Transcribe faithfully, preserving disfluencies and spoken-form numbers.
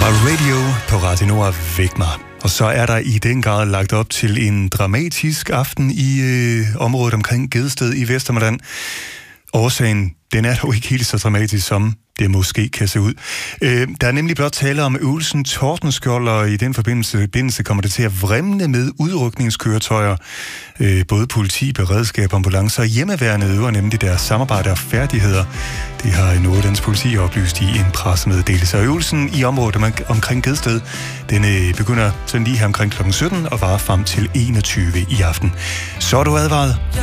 Radio på Radio Nord Væk mig. Og så er der i den grad lagt op til en dramatisk aften i øh, området omkring Gedsted i Vestermland. Årsagen, den er dog ikke helt så dramatisk, som det måske kan se ud. Øh, der er nemlig blot tale om øvelsen Tordenskjold, og i den forbindelse, forbindelse kommer det til at vrimle med udrykningskøretøjer. Øh, både politi, beredskab, ambulancer og hjemmeværende øver nemlig deres samarbejde og færdigheder. Det har Nordjyllands politi oplyst i en pressemeddelelse. Og øvelsen i området om, omkring Gedsted, den øh, begynder sådan lige her omkring klokken sytten og varer frem til enogtyve i aften. Så er du advaret.